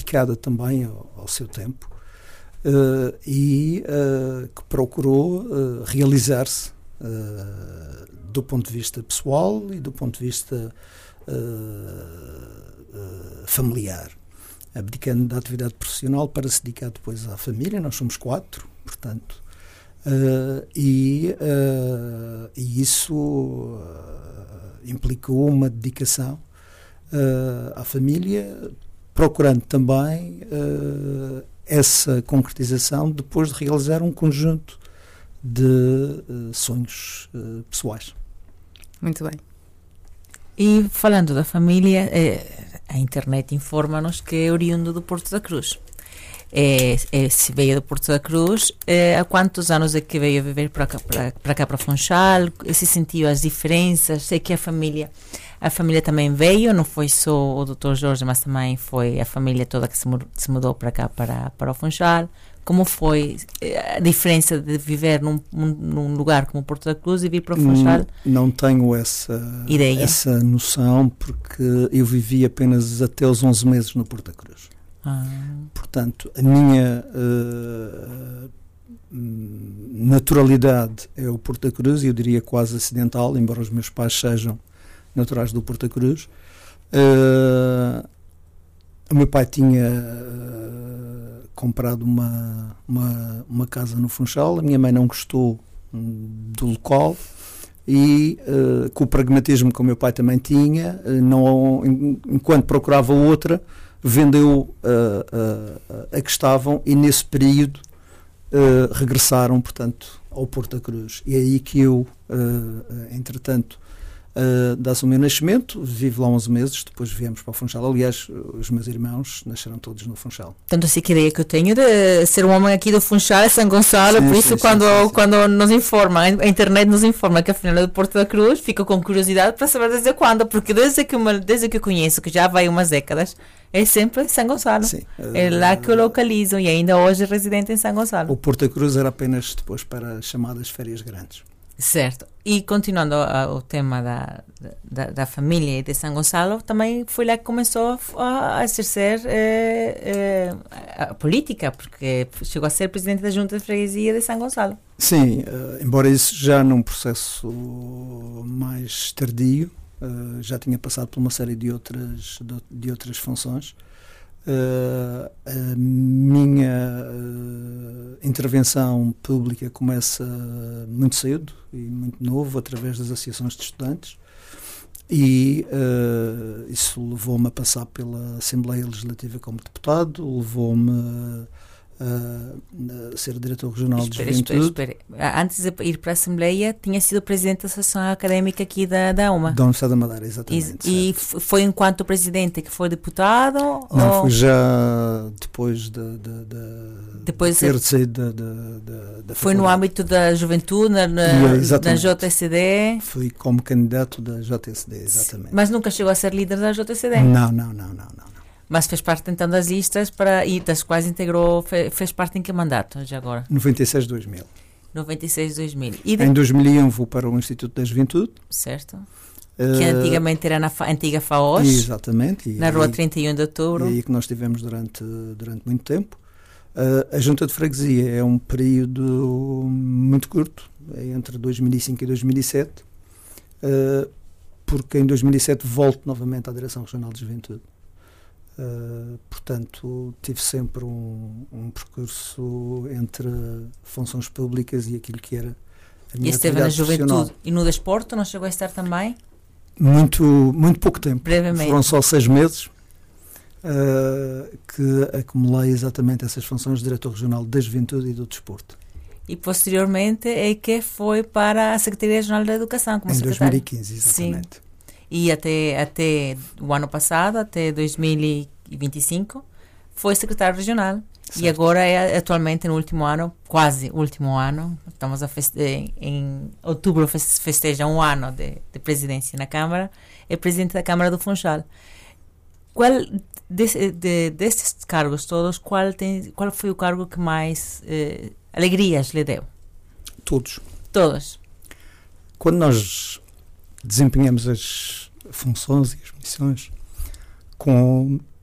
dedicada também ao seu tempo, e que procurou realizar-se do ponto de vista pessoal e do ponto de vista familiar, abdicando da atividade profissional para se dedicar depois à família. Nós somos 4, portanto, e isso implicou uma dedicação à família, procurando também essa concretização depois de realizar um conjunto de sonhos pessoais. Muito bem. E falando da família, a internet informa-nos que é oriundo do Porto da Cruz. Se veio do Porto da Cruz, há quantos anos é que veio a viver para cá, para Funchal? Se sentiu as diferenças? Sei que a família também veio, não foi só o Dr. Jorge, mas também foi a família toda que se mudou para cá, para o Funchal. Como foi a diferença de viver num lugar como Porto da Cruz e vir para o Funchal? Não tenho essa noção, porque eu vivi apenas até os 11 meses no Porto da Cruz. Portanto, a minha naturalidade é o Porto da Cruz, e eu diria quase acidental, embora os meus pais sejam naturais do Porto da Cruz. O meu pai tinha comprado uma casa no Funchal, a minha mãe não gostou do local e, com o pragmatismo que o meu pai também tinha, enquanto procurava outra, vendeu a que estavam, e nesse período regressaram, portanto, ao Porto da Cruz. E é aí que eu, entretanto, dá-se o meu nascimento, vivo lá 11 meses, depois viemos para o Funchal. Aliás, os meus irmãos nasceram todos no Funchal. Tanto assim que ideia que eu tenho de ser um homem aqui do Funchal, é São Gonçalo, por isso quando nos informa, a internet nos informa que afinal é do Porto da Cruz, fico com curiosidade para saber desde quando, porque desde que eu conheço, que já vai umas décadas, é sempre São Gonçalo. Sim, é lá que eu localizo, e ainda hoje residente em São Gonçalo. O Porto da Cruz era apenas depois para as chamadas férias grandes. Certo. E continuando o tema da família e de São Gonçalo, também foi lá que começou a exercer a política, porque chegou a ser presidente da Junta de Freguesia de São Gonçalo. Sim, embora isso já num processo mais tardio, já tinha passado por uma série de outras funções. A minha intervenção pública começa muito cedo e muito novo, através das associações de estudantes, e isso levou-me a passar pela Assembleia Legislativa como deputado, levou-me a ser diretor regional de Juventude. Espera. Antes de ir para a Assembleia, tinha sido presidente da Associação Académica aqui da UMA. Da Universidade da Madeira, exatamente. E foi enquanto presidente que foi deputado? Não, foi já depois de ter saído da foi no âmbito da juventude, na JSD? Fui como candidato da JSD, exatamente. Mas nunca chegou a ser líder da JSD? Não. Mas fez parte então das listas e das quais integrou, fez parte em que mandato já agora? 96-2000. 96-2000. Em 2001 vou para o Instituto da Juventude. Certo. Que antigamente era na antiga FAOS. Exatamente. Na rua 31 de Outubro. E aí que nós tivemos durante muito tempo. A Junta de Freguesia é um período muito curto, entre 2005 e 2007, porque em 2007 volto novamente à Direção Regional de Juventude. Portanto, tive sempre um percurso entre funções públicas e aquilo que era a minha esteve na Juventude. E no desporto não chegou a estar também? Muito pouco tempo. Brevemente. Foram só 6 meses que acumulei exatamente essas funções de diretor regional da Juventude e do desporto. E posteriormente é que foi para a Secretaria Regional da Educação como secretário. Em 2015, exatamente. Sim. E até o ano passado, até 2025, foi secretário regional. Certo. E agora atualmente no último ano, quase último ano, estamos em outubro festeja um ano de presidência na Câmara, é presidente da Câmara do Funchal. Qual destes cargos todos, qual foi o cargo que mais alegrias lhe deu? Todos. Quando nós desempenhamos as funções e as missões com